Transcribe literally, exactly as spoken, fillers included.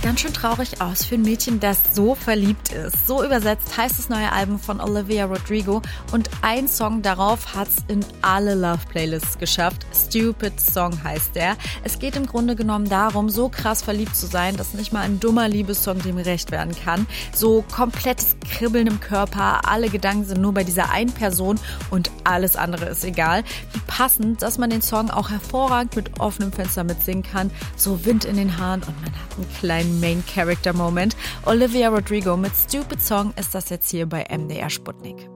ganz schön traurig aus für ein Mädchen, das so verliebt ist. So übersetzt heißt das neue Album von Olivia Rodrigo und ein Song darauf hat's in alle Love-Playlists geschafft. Stupid Song heißt der. Es geht im Grunde genommen darum, so krass verliebt zu sein, dass nicht mal ein dummer Liebessong dem gerecht werden kann. So komplettes Kribbeln im Körper, alle Gedanken sind nur bei dieser einen Person und alles andere ist egal. Wie passend, dass man den Song auch hervorragend mit offenem Fenster mitsingen kann. So Wind in den Haaren und man hat einen kleinen Main-Character-Moment. Olivia Rodrigo mit Stupid Song ist das jetzt hier bei M D R Sputnik.